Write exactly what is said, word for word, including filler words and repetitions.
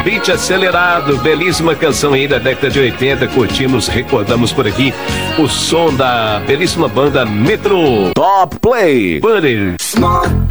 Beat acelerado, belíssima canção aí da década de oitenta, curtimos, recordamos por aqui o som da belíssima banda Metrô. Top Play. Buddy.